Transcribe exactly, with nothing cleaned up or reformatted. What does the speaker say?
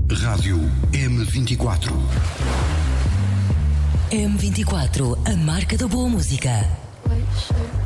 Rádio M vinte e quatro. M vinte e quatro, a marca da boa música. White shirt.